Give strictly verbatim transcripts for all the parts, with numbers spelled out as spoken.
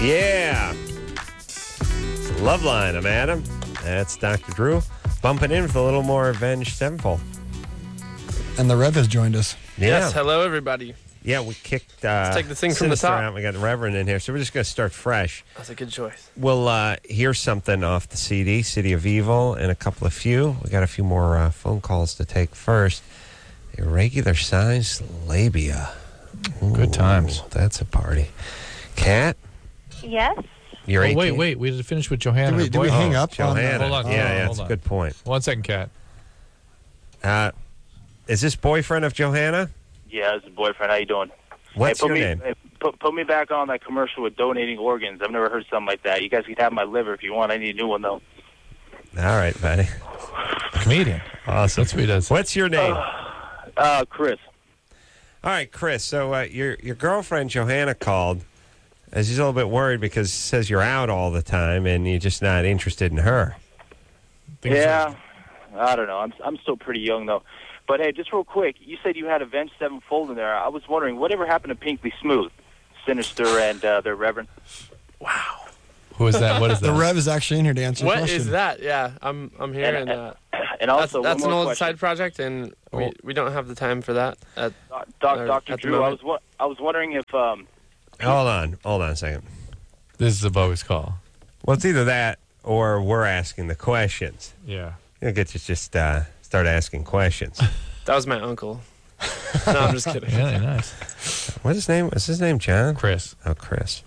Yeah. It's a Love Line. I'm Adam. That's Doctor Drew. Bumping in with a little more Avenged Sevenfold. And the Rev has joined us. Yeah. Yes, hello, everybody. Yeah, we kicked uh, Let's take the thing from the Sinister top. out. We got the Reverend in here, so we're just going to start fresh. That's a good choice. We'll uh, hear something off the C D, City of Evil, and a couple of few. We got a few more uh, phone calls to take first. Irregular size labia. Ooh, Good times. That's a party. Kat, Yes. you're Oh, eighteen. wait, wait. We did finish with Johanna. Did we- Her did we boyfriend. hang up on the- Johanna. Hold on. Yeah, yeah, Hold that's a on. good point. One second, Kat. Uh, is this boyfriend of Johanna? Yeah, it's a boyfriend. How you doing? What's hey, put your me, name? Hey, put, put me back on that commercial with donating organs. I've never heard something like that. You guys can have my liver if you want. I need a new one, though. All right, buddy. Comedian. Awesome. That's what he does. What's your name? Uh, Chris. All right, Chris. So uh, your your girlfriend Johanna called. As she's a little bit worried because she says you're out all the time and you're just not interested in her. Things yeah, I don't know. I'm I'm still pretty young, though. But, hey, just real quick, you said you had Avenged Sevenfold in there. I was wondering, whatever happened to Pinkley Smooth? Sinister and uh, their Reverend? Wow. Who is that? What is that? The Rev is actually in here to answer What the question. is that? Yeah, I'm I'm here, and, And, uh, And that's, also, that's one an more old question. side project, and we, we don't have the time for that. At, Doc, Doc, or Doctor at the Drew, I moment. was, wa- I was wondering if... Um, Hold on. Hold on a second. This is a bogus call. Well, it's either that or we're asking the questions. Yeah. You'll get to just uh, start asking questions. that was my uncle. No, I'm just kidding. Really nice. What's his name? Is his name John? Chris. Oh, Chris.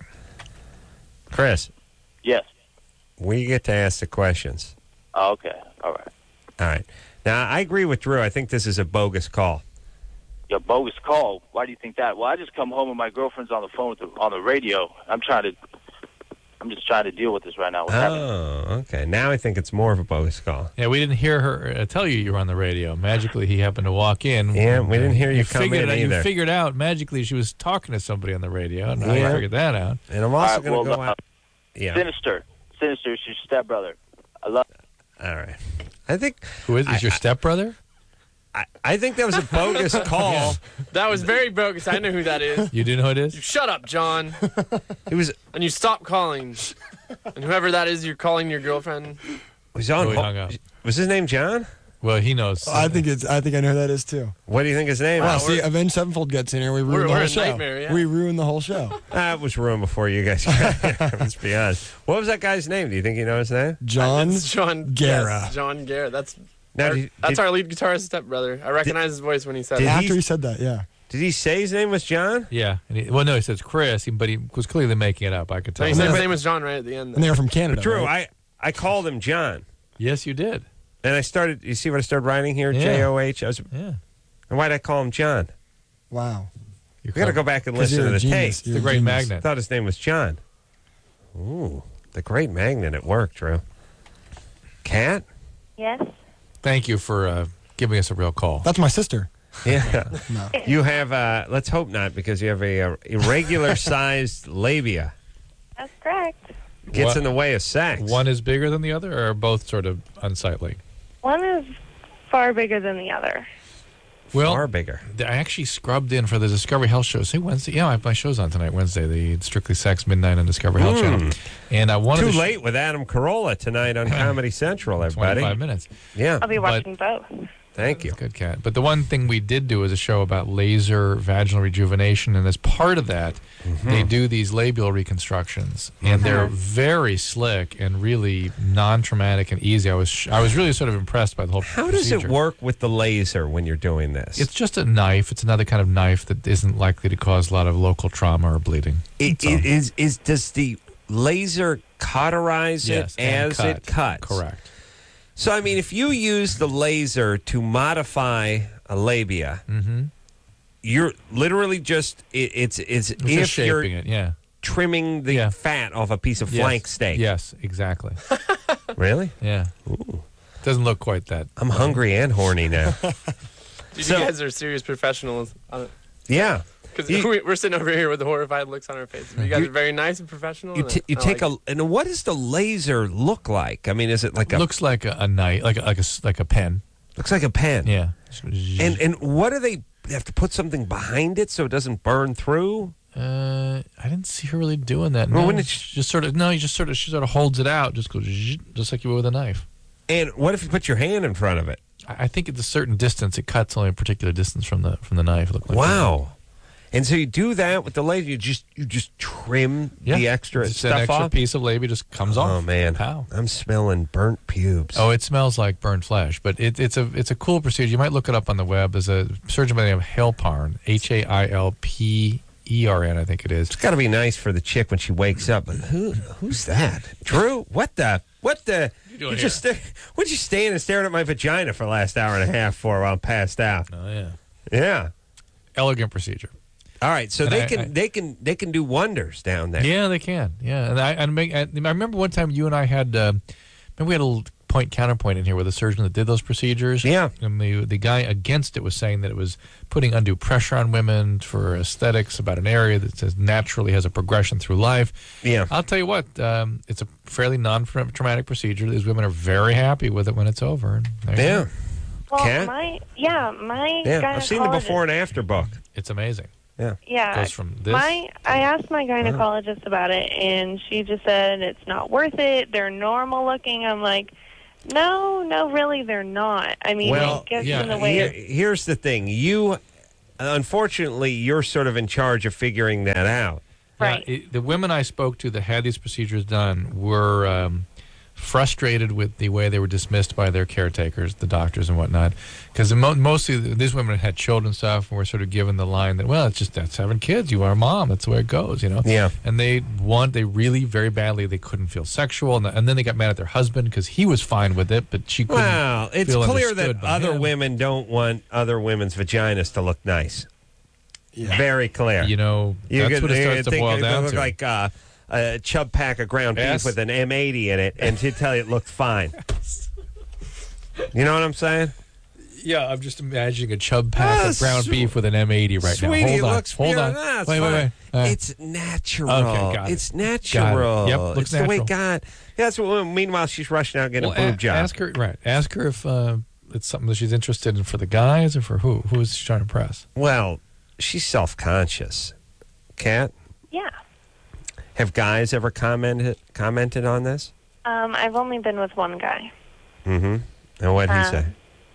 Chris, yes. we get to ask the questions. Oh, okay. All right. All right. Now, I agree with Drew. I think this is a bogus call. Your bogus call. Why do you think that? Well, I just come home and my girlfriend's on the phone with the, on the radio. I'm trying to. I'm just trying to deal with this right now. What's happening? Oh, okay. Now I think it's more of a bogus call. Yeah, we didn't hear her uh, tell you you were on the radio. Magically, he happened to walk in. Yeah, we didn't hear you come figured in out, either. You figured out magically she was talking to somebody on the radio, and I Yeah. figured that out. And I'm also All right, going to well, go uh, out. Yeah. Sinister. Sinister is your stepbrother. I love. All right. I think Who is this? I- Your stepbrother? I, I think that was a bogus call. That was very bogus. I know who that is. You do know who it is? Shut up, John. It was And you stop calling. And whoever that is, you're calling your girlfriend. was on. Oh, he hung up. Was his name John? Well, he knows. I think it's. I think I know who that is too. What do you think his name Wow, is? see, Avenged Sevenfold gets in here. We ruin We're- the we're whole a show. nightmare, yeah. We ruin the whole show. Ah, it was ruined before you guys got here. Let's be honest. What was that guy's name? Do you think you know his name? John It's John Guerra. yes, John Guerra. That's Now, our, did, that's did, our lead guitarist stepbrother. I recognize his voice when he said did it. After he- he said that, yeah. did he say his name was John? Yeah. And he, well, no, he says Chris, but he was clearly making it up. I could No, tell. he said his But- name was John right at the end. And they were from Canada. Drew, right? I, I called him John. Yes, you did. And I started, you see what I started writing here? Yeah. J O H. I was, Yeah. and why'd I call him John? Wow. You're We got to clever. go back and 'Cause listen you're to a the genius. tape. You're The a Great genius. I Magnet. thought his name was John. Ooh, the Great Magnet at work, Drew. Cat? Yes. Thank you for uh, giving us a real call. That's my sister. Yeah. No. You have, uh, let's hope not, because you have a, uh irregular sized labia. That's correct. Gets What- in the way of sex. One is bigger than the other, or are both sort of unsightly? One is far bigger than the other. Well, Far bigger. I actually scrubbed in for the Discovery Health show. Say Wednesday. Yeah, my, my show's on tonight, Wednesday, the Strictly Sex Midnight on Discovery Health Channel. And I wanted Too to sh- late with Adam Carolla tonight on Comedy Central, everybody. twenty-five minutes. Yeah. I'll be But- watching both. Thank you. Good cat. But the one thing we did do is a show about laser vaginal rejuvenation, and as part of that, Mm-hmm. they do these labial reconstructions, and they're very slick and really non-traumatic and easy. I was sh- I was really sort of impressed by the whole. How does it procedure. work with the laser when you're doing this? It's just a knife. It's another kind of knife that isn't likely to cause a lot of local trauma or bleeding. It, That's all. it is, is, does the laser cauterize Yes, it and as cut. it cuts? Correct. So, I mean, if you use the laser to modify a labia, Mm-hmm. you're literally just, it, it's, it's It's if just shaping you're it, yeah. trimming the Yeah. fat off a piece of Yes. flank steak. Yes, exactly. Really? Yeah. Doesn't look quite that. I'm hungry and horny now. Dude, So- you guys are serious professionals. Yeah. Because You- we, we're sitting over here with horrified looks on our faces. You guys You- are very nice and professional. You, and t- you I take like a, and what does the laser look like? I mean, is it like a, Looks like a, a knife, like a, like a s- like a pen. looks like a pen? Yeah. And and what do they, they have to put something behind it so it doesn't burn through? Uh, I didn't see her really doing that. Well, No, when did she just sort of no, you just sort of she sort of holds it out, just goes zzz, just like you would with a knife. And what if you put your hand in front of it? I I think at a certain distance, it cuts only a particular distance from the from the knife. It looked like Wow. And so you do that with the laser. You just you just trim yeah. the extra Just stuff an extra off. piece of labia just comes off. Oh man, Pow. I'm smelling burnt pubes. Oh, it smells like burnt flesh, but it, it's a it's a cool procedure. You might look it up on the web. There's a surgeon by the name of Halpern, H A I L P E R N, I think it is. It's got to be nice for the chick when she wakes up. But who who's that? Drew? What the what the? You doing You just sta- what you standing and staring at my vagina for the last hour and a half for while I'm passed out? Oh yeah, Yeah. elegant procedure. All right, so And they I- can I- they can they can do wonders down there. Yeah, they can. Yeah, and I and make, I remember one time you and I had. Uh, remember we had a little point counterpoint in here with a surgeon that did those procedures. Yeah. and the the guy against it was saying that it was putting undue pressure on women for aesthetics about an area that says naturally has a progression through life. Yeah. I'll tell you what, um, it's a fairly non-traumatic procedure. These women are very happy with it when it's over. And there you Yeah. go. Well, Cat? my yeah, my Yeah. I've seen the gynecologist- before and after book. It's amazing. Yeah. Yeah, Goes from this. my I asked my gynecologist about it, and she just said it's not worth it. They're normal looking. I'm like, no, no, really, they're not. I mean, Well, it gets yeah, in the way. Here, of, here's the thing. You unfortunately you're sort of in charge of figuring that out. right. Yeah, it, the women I spoke to that had these procedures done were um, frustrated with the way they were dismissed by their caretakers, the doctors and whatnot, because mo- mostly these women had children and stuff, and were sort of given the line that, well, it's just that's having kids. You are a mom. That's the way it goes, you know. Yeah. And they want they really very badly they couldn't feel sexual, and, and then they got mad at their husband because he was fine with it, but she couldn't. Well, it's feel clear understood that by other him. women don't want other women's vaginas to look nice. Yeah. Very clear. You know, You that's could- what it you starts to think boil it down look to. like uh, a chub pack of ground Yes. beef with an M eighty in it, and she'd tell you it looked fine. You know what I'm saying? Yeah, I'm just imagining a chub pack Ah, of ground sw- beef with an M eighty right Sweetie, now. Hold it on, looks hold on. beautiful. Ah, it's wait, wait, fine. wait, Uh, It's natural. Okay, got it. It's natural. Yep, looks it's the way natural. God. Yeah, that's what. Meanwhile, she's rushing out getting well, a boob a- job. Ask her, right? Ask her if uh, it's something that she's interested in for the guys or for who? Who is she trying to impress? Well, she's self-conscious. Kat, yeah. have guys ever commented commented on this? Um, I've only been with one guy. Mm-hmm. And what'd he Um, say?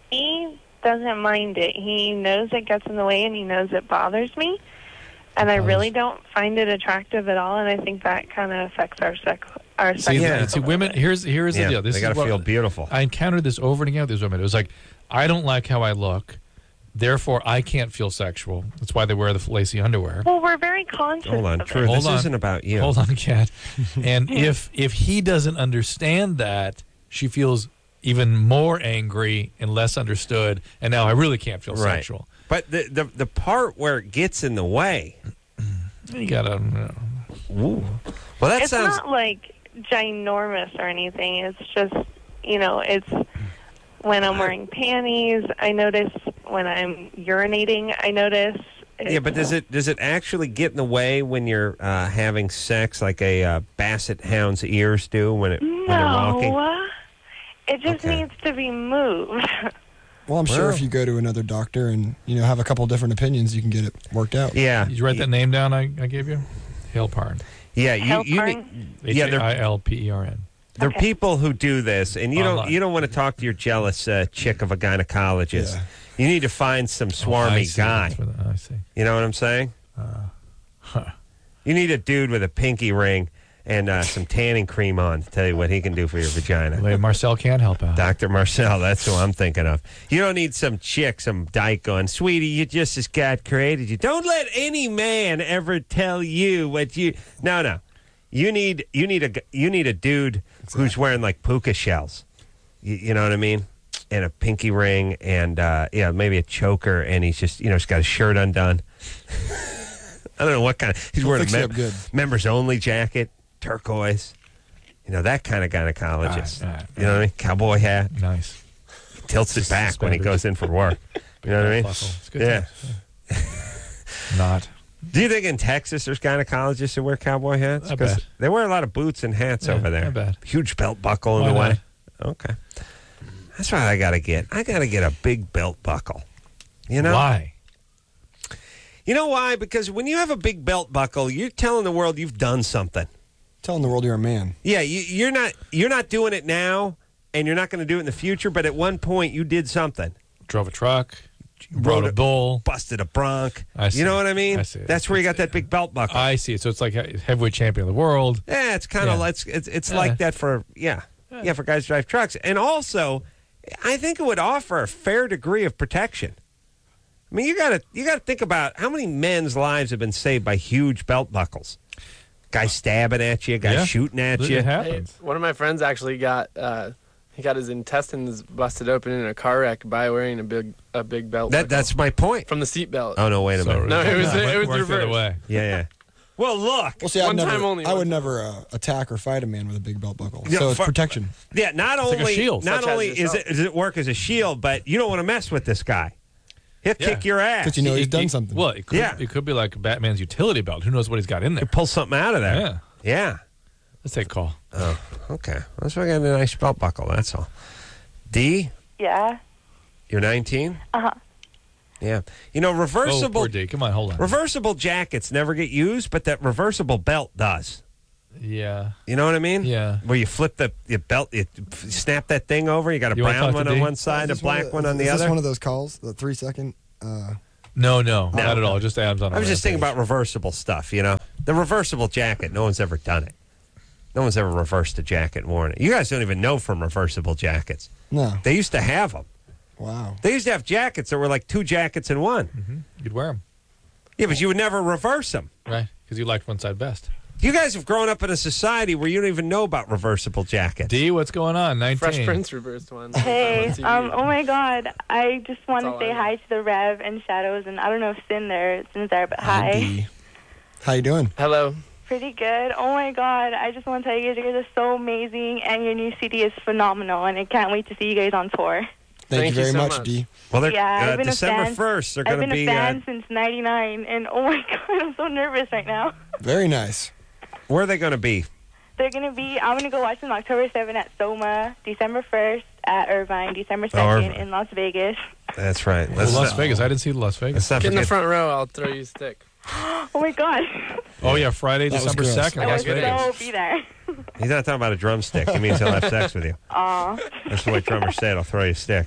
He doesn't mind it. He knows it gets in the way, and he knows it bothers me. And I Does. really don't find it attractive at all. And I think that kind of affects our sex. Our sex See, Yeah. life a see, little women. bit. Here's here's Yeah, the deal. This they is got to what- feel beautiful. I encountered this over and again with these women. It was like, I don't like how I look, therefore I can't feel sexual. That's why they wear the lacy underwear. Well, we're very conscious Hold on, of Drew. it. Hold This on. isn't about you. Hold on, Kat. And if if he doesn't understand that, she feels even more angry and less understood. And now I really can't feel Right. sexual. But the, the the part where it gets in the way. You gotta. You know, Ooh. Well, that It's sounds. not like ginormous or anything. It's just, you know, it's when I'm wearing panties. I notice when I'm urinating. I notice. It's, Yeah, but does it does it actually get in the way when you're uh, having sex, like a uh, basset hound's ears do when it when they're walking? No, it just Okay. needs to be moved. Well, I'm sure Well. if you go to another doctor and you know have a couple different opinions, you can get it worked out. Yeah. did you write that name down I, I gave you? Halpern. Yeah, you, you Halpern? need, H yeah, A they're, I L P E R N. they're Okay. people who do this, and you don't Online. you don't want to talk to your jealous uh, chick of a gynecologist. Yeah. You need to find some Oh, I swarmy see. guy. That's what- I see. You know what I'm saying? Huh. You need a dude with a pinky ring and uh, some tanning cream on to tell you what he can do for your vagina. Wait, Marcel can't help out. Doctor Marcel, that's who I'm thinking of. You don't need some chick, some dyke going, sweetie, you just as God created you. Don't let any man ever tell you what you. No, no. You need you need a g- you need a dude who's wearing like puka shells. You, you know what I mean? And a pinky ring and uh, yeah, maybe a choker, and he's just you know he's got his shirt undone. I don't know what kind of he's wearing a fix you mem- up good. members only jacket, turquoise. You know that kind of gynecologist. All right, all right, You know what I mean? Cowboy hat, Nice. tilts it back when he suspenders. goes in for work. You know what I mean? Buckle. It's good Yeah. times. Not. Do you think in Texas there's gynecologists who wear cowboy hats? I 'Cause bet. they wear a lot of boots and hats Yeah, over there. I bet. Huge belt buckle in Why the not? way. Okay. That's what I got to get. I got to get a big belt buckle. You know? Why? You know why? Because when you have a big belt buckle, you're telling the world you've done something. Telling the world you're a man. Yeah, you, you're not you're not doing it now, and you're not going to do it in the future. But at one point, you did something. Drove a truck, Rode rode a- a bull. Busted a bronc. I see. You know what I mean? I see. That's where you got that big belt buckle. I see. So it's like a heavyweight champion of the world. Yeah, it's kind of Yeah. like it's it's, it's Yeah. like that for yeah. yeah for guys who drive trucks, and also I think it would offer a fair degree of protection. I mean, you got to you got to think about how many men's lives have been saved by huge belt buckles. Guy stabbing at you, guy Yeah. shooting at It you. Hey, happens. one of my friends actually got uh, he got his intestines busted open in a car wreck by wearing a big a big belt. That buckle that's my point. from the seatbelt. Oh no, wait a So- minute. No, it was- Yeah, it was worked the other reversed. way. Yeah, yeah. Well, look. Well, see, One I'd never, time only, I one would time. never uh, attack or fight a man with a big belt buckle. Yeah, so it's for- protection. Yeah, not like a only shield. not Such as only is yourself. it does it work as a shield, but you don't want to mess with this guy. He'll Yeah. kick your ass. Because you know he's It- done it- something. Well, it could, Yeah. it could be like Batman's utility belt. Who knows what he's got in there? Pull something out of there. Yeah. Yeah. Let's take a call. Oh, okay. That's why I got a nice belt buckle. That's all. D, Yeah. you're nineteen? Uh huh. Yeah. You know, Oh, reversible poor D. Come on, hold on. reversible jackets never get used, but that reversible belt does. Yeah. You know what I mean? Yeah. Where you flip the your belt, you f- snap that thing over. You got a You wanna brown talk to one on D? one side, a Is this one black of- one on the is other. this one of those calls? The three second. Uh, No, no, No. not at all. Just Adams on. I was just thinking about reversible stuff, you know? The reversible jacket, no one's ever done it. No one's ever reversed a jacket and worn it. You guys don't even know from reversible jackets. no. They used to have them. Wow. They used to have jackets that were like two jackets in one. Mm-hmm. You'd wear them, Yeah, but you would never reverse them. right? Because you liked one side best. You guys have grown up in a society where you don't even know about reversible jackets. D, what's going on? Nineteen. Fresh Prince reversed one. Hey, on T V. um, oh my God, I just want That's to all say I know. hi to the Rev and Shadows, and I don't know if Sin there, Sin's there, but hi. D. How you doing? Hello. Pretty good. Oh my God, I just want to tell you guys, you guys are so amazing, and your new C D is phenomenal, and I can't wait to see you guys on tour. Thank, Thank you you very so much, much. D. Well, they're, Yeah, I've uh, been a December fan- first, they're I've going to been be. a fan Uh, since ninety-nine, and oh my God, I'm so nervous right now. Very nice. where are they going to be? They're going to be, I'm going to go watch them October seventh at Soma, December first at Irvine, December second Irvine. in Las Vegas. That's right. Well, Let's Las not- Vegas. I didn't see Las Vegas. Let's not Get in the forget- front row. I'll throw you a stick. Oh my God. Oh yeah, Friday, That was December gross. second, I Las will Vegas. so be there. He's not talking about a drumstick. He means he'll have sex with you. Aw. That's the way drummer said. I'll throw you a stick.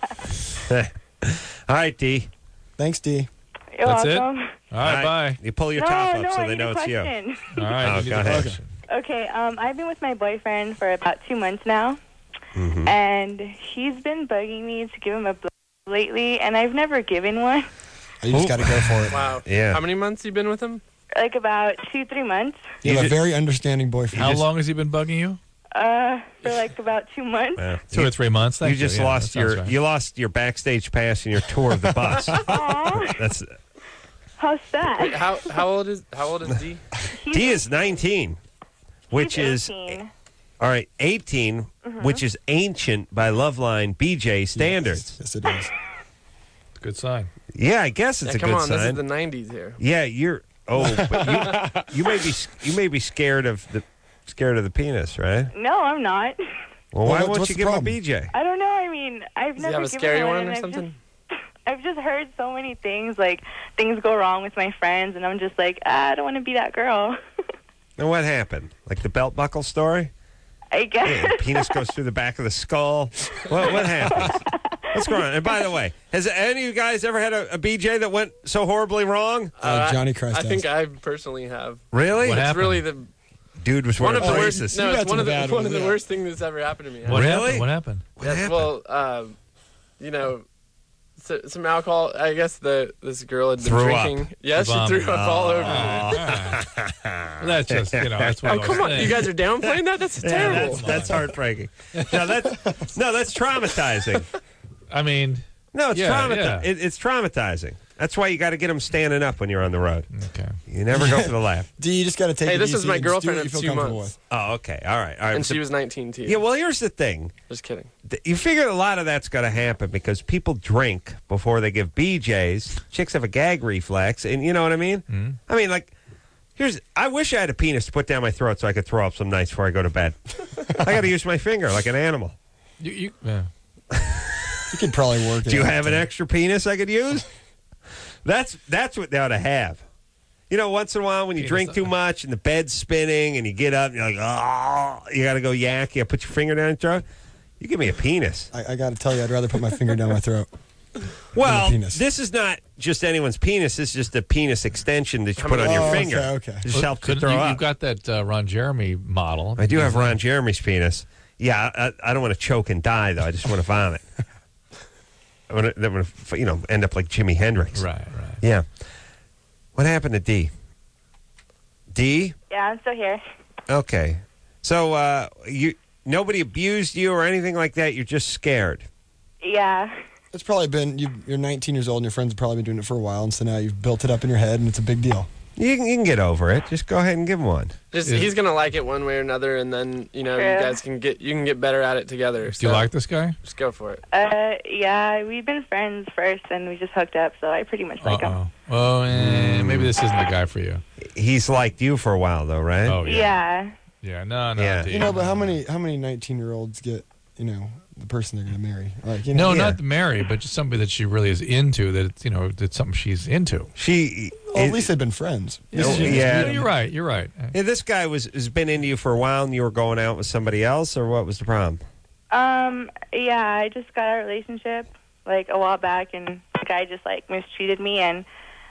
All right, D. Thanks, D. You're That's it? welcome. All right, bye. You pull your no, top up no, so I they need know a it's you. question. All right. Oh, you need go the ahead. question. Okay, um, I've been with my boyfriend for about two months now, Mm-hmm. and he's been bugging me to give him a blow lately, and I've never given one. You just got to go for it. Wow. Yeah. How many months you been with him? Like about two, three months. You have You a ju- very understanding boyfriend. How just- long has he been bugging you? Uh, for like about two months. Yeah. Two or three months. You Thank just Yeah, lost that sounds your right. you lost your backstage pass and your tour of the bus. Aw, That's how sad. Wait, how how old is how old is D? He's- D is nineteen, which he's is eighteen. all right, eighteen, Mm-hmm. which is ancient by Loveline B J standards. Yes, it is. Good sign. Yeah, I guess it's Yeah, a come good on, this is sign. the nineties here. Yeah, you're. Oh, but you, you may be you may be scared of the scared of the penis, right? No, I'm not. Well, Well, why what's- won't what's you the give him a problem? B J? I don't know. I mean, I've Does he never have a given scary one, one and or I've something? Just, I've just heard so many things, like things go wrong with my friends, and I'm just like, ah, I don't want to be that girl. And what happened? Like the belt buckle story? I guess. Yeah, the penis goes through the back of the skull. What what happens? What's going on? And by the way, has any of you guys ever had a, a B J that went so horribly wrong? Uh, I- Johnny Christ I think has. I personally have. Really? What It's happened? really the Dude was one wearing of the braces. worst. You No, got it's one some of the bad one of ones, the yeah. worst things that's ever happened to me. What Really? happened? What happened? What Yes, happened? well, um, you know, so, some alcohol. I guess the this girl had been Threw up. drinking. Yes, she Vomit. threw up all over me. Well, that's just you know. That's one Oh of those come on, things. you guys are downplaying that. That's Yeah, terrible. that's, that's heartbreaking. No, that's no, that's traumatizing. I mean, No, it's Yeah, traumati- yeah. It, it's traumatizing. That's why you got to get them standing up when you're on the road. okay. You never go for the lap. D, you just got to take Hey, it this easy was my and just do girlfriend what you of feel two comfortable months. with. Oh, okay, all right, all right. And So- she was nineteen too. yeah. Well, here's the thing. Just kidding. Th- You figure a lot of that's going to happen because people drink before they give B Js. Chicks have a gag reflex, and you know what I mean. Mm-hmm. I mean, like, here's. I wish I had a penis to put down my throat so I could throw up some nights before I go to bed. I got to use my finger like an animal. You, you, yeah. You could probably work it Do you out. have an extra penis I could use? That's that's what they ought to have. You know, once in a while when you Penis. drink too much and the bed's spinning and you get up and you're like, oh, you got to go yak. You got to put your finger down your throat. You give me a penis. I, I got to tell you, I'd rather put my finger down my throat. Well, penis. this is not just anyone's penis. This is just a penis extension that you put on Oh, your okay, finger. okay. It just helps to Couldn't- throw you, up. You've got that uh, Ron Jeremy model. I do have Ron Jeremy's penis. Yeah, I, I don't want to choke and die, though. I just want to vomit. I want to, I want to, you know, end up like Jimi Hendrix. Right, right. Yeah. What happened to D? D? Yeah, I'm still here. Okay. So uh, you nobody abused you or anything like that. You're just scared. Yeah. It's probably been, you, you're nineteen years old and your friends have probably been doing it for a while, and so now you've built it up in your head and it's a big deal. You can, you can get over it. Just go ahead and give him one. Just Is- he's gonna like it one way or another, and then you know you True. guys can get you can get better at it together. Do you like this guy? Just go for it. Uh, yeah, we've been friends first, and we just hooked up, so I pretty much like him. Uh-oh. Oh, eh, maybe this isn't the guy for you. He's liked you for a while, though, right? Oh, yeah. Yeah. Yeah, no, no. Yeah. dude. You know, but how many how many nineteen year olds get, you know, the person they're going to marry? Like, you know, No, Yeah. not Mary, but just somebody that she really is into, that, it's, you know, that's something she's into. She. well, it- at least they've been friends. Yeah, This is- yeah. No, you're right, you're right. Yeah, this guy was has been into you for a while, and you were going out with somebody else, or what was the problem? Um, yeah, I just got a relationship, like, a while back, and the guy just, like, mistreated me, and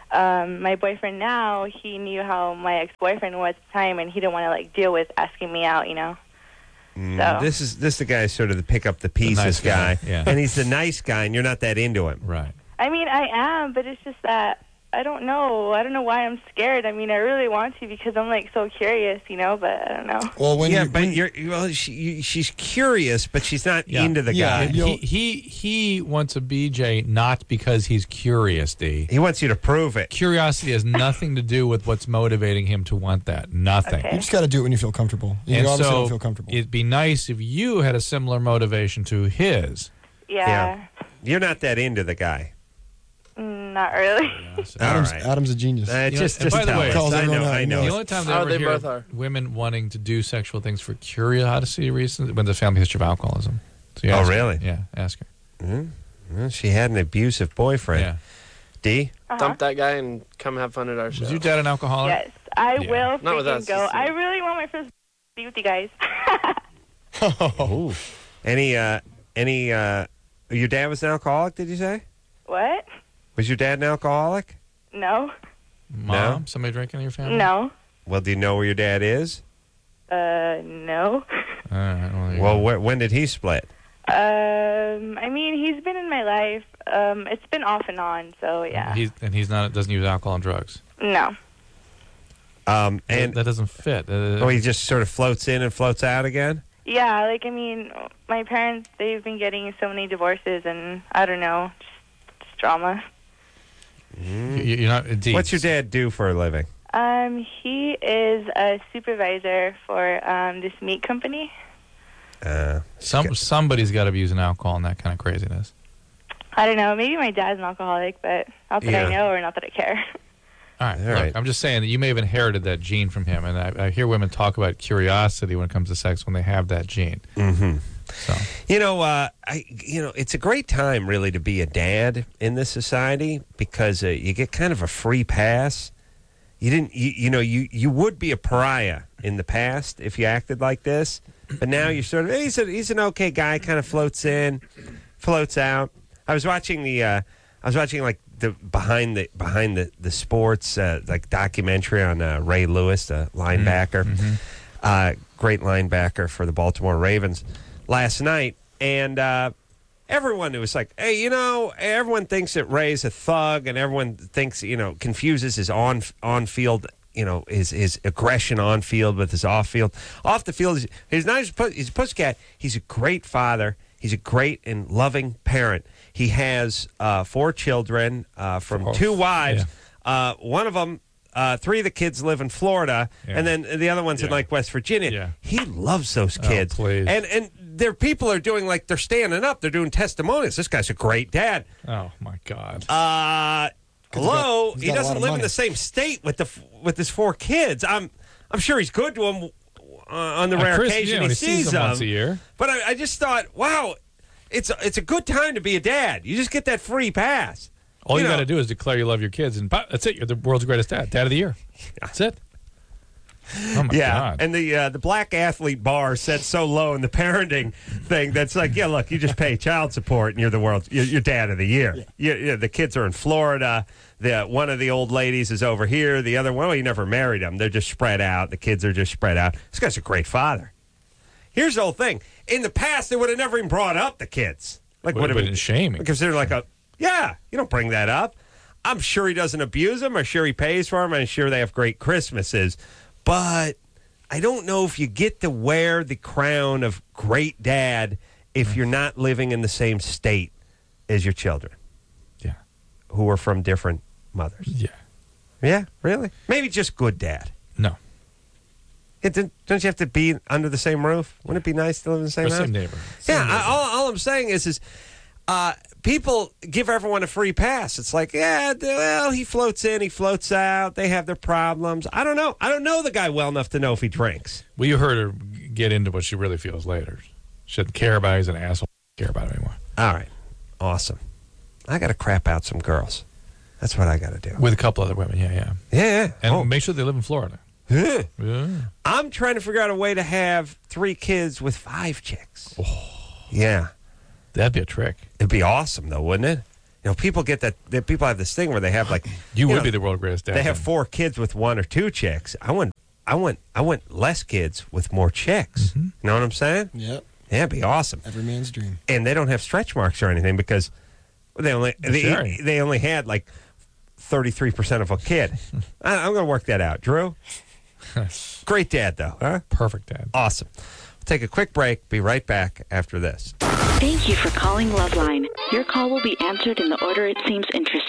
um, my boyfriend now, he knew how my ex-boyfriend was at the time, and he didn't want to, like, deal with asking me out, you know? Mm, So- This is this the guy sort of the pick up the pieces nice guy, guy, yeah. and he's the nice guy, and you're not that into him. Right. I mean, I am, but it's just that I don't know. I don't know why I'm scared. I mean, I really want to because I'm, like, so curious, you know, but I don't know. Well, when yeah, you, but when, you're well. She, you, she's curious, but she's not Yeah. into the Yeah, guy. you- He, he he wants a B J not because he's curious, D. He wants you to prove it. Curiosity has nothing to do with what's motivating him to want that. Nothing. Okay. you just got to do it when you feel comfortable. You And obviously so don't feel comfortable. it'd be nice if you had a similar motivation to his. Yeah, Yeah. You're not that into the guy. mm, not really. Adam's, all right. Adam's a genius. Uh, You know, just and just by the tell way- us. Calls I everyone know. out, I he know. The knows. only time Oh, I ever they hear both are. women wanting to do sexual things for curiosity reasons when there's a family history of alcoholism. So you Oh, ask her. really? Yeah, ask her. Hmm? Well, she had an abusive boyfriend. Yeah. D. Uh-huh. Dump that guy and come have fun at our show. Was your dad an alcoholic? Yes, I Yeah. will Not with freaking us, go. just, uh, I really want my first be with you guys. Oh. Any uh any uh your dad was an alcoholic, did you say? What? Was your dad an alcoholic? No. Mom? No? Somebody drinking in your family? No. Well, do you know where your dad is? Uh, no. All right, well, there you Well, go. wh- when did he split? Um, I mean, he's been in my life. Um, it's been off and on, so yeah. He's, and he's not doesn't use alcohol and drugs. No. Um And and that doesn't fit. Uh, oh, he just sort of floats in and floats out again? Yeah, like, I mean, my parents, they've been getting so many divorces, and I don't know, just, just drama. you, you're not. uh, D, What's your dad do for a living? Um, he is a supervisor for um, this meat company. Uh, Some somebody's got to be using alcohol and that kind of craziness. I don't know, maybe my dad's an alcoholic, but not that Yeah. I know or not that I care. All right, All look, right. I'm just saying that you may have inherited that gene from him, and I, I hear women talk about curiosity when it comes to sex when they have that gene. mm-hmm. So You know, uh, I you know, it's a great time really to be a dad in this society because uh, you get kind of a free pass. You didn't, you, you know, you, you would be a pariah in the past if you acted like this, but now you're sort of he's a, he's an okay guy, kind of floats in, floats out. I was watching the, uh, I was watching like the behind the behind the the sports uh, like documentary on uh, Ray Lewis, the linebacker, uh, great linebacker for the Baltimore Ravens last night, and uh, everyone was like, hey, you know, everyone thinks that Ray's a thug, and everyone thinks, you know, confuses his on on field, you know, his his aggression on field with his off field. Off the field, he's, he's not just pu- he's a pussycat. He's a great father. He's a great and loving parent. He has uh, four children uh, from Four. two wives. Uh, one of them. Uh, three of the kids live in Florida, Yeah. and then the other one's in Yeah. like West Virginia. Yeah. He loves those kids, please. and and their people are doing like they're standing up. They're doing testimonials. This guy's a great dad. oh my God. Uh, he's hello, got- he's he got a lot doesn't of live in money. the same state with the f- with his four kids. I'm I'm sure he's good to them uh, on the Uh, rare Chris, occasion yeah, he when he sees sees them once a year. But I, I just thought, wow, it's it's a good time to be a dad. You just get that free pass. All you, You got know- to do is declare you love your kids, and pop, that's it. You're the world's greatest dad, dad of the year. That's it. Oh my Yeah, God! and the uh, the black athlete bar set so low in the parenting thing that's like, yeah, look, you just pay child support and you're the world's you're, you're dad of the year. Yeah. You, you, the kids are in Florida. The one of the old ladies is over here. The other one, well, you never married them. They're just spread out. The kids are just spread out. This guy's a great father. Here's the whole thing. In the past, they would have never even brought up the kids. Like Would have have been shaming. Because they're like a yeah, you don't bring that up. I'm sure he doesn't abuse them. I'm sure he pays for them. I'm sure they have great Christmases, but I don't know if you get to wear the crown of great dad if you're not living in the same state as your children Yeah, who are from different mothers. yeah. Yeah, really? Maybe just good dad. No, It, don't don't you have to be under the same roof? Wouldn't it be nice to live in the same or house? same neighbor. Yeah, I, all, all I'm saying is, is uh, people give everyone a free pass. It's like, yeah, well, he floats in, he floats out. They have their problems. I don't know. I don't know the guy well enough to know if he drinks. Well, you heard her get into what she really feels later. She doesn't care about him. He's an asshole. Care about him anymore. All right, awesome. I got to crap out some girls. That's what I got to do. With a couple other women, yeah, yeah. Yeah, yeah. And Oh. make sure they live in Florida. Yeah. Yeah. I'm trying to figure out a way to have three kids with five chicks. Oh. Yeah. That'd be a trick. It'd be awesome, though, wouldn't it? You know, people get that. that people have this thing where they have like You, would know, be the world's greatest dad. They have then. four kids with one or two chicks. I want, I want, I want less kids with more chicks. Mm-hmm. You know what I'm saying? Yep. Yeah, it'd be awesome. Every man's dream. And they don't have stretch marks or anything because they only they, sharing. they only had like thirty-three percent of a kid. I, I'm going to work that out, Drew. Great dad, though. Huh? Perfect dad. Awesome. We'll take a quick break. Be right back after this. Thank you for calling Loveline. Your call will be answered in the order it seems interesting.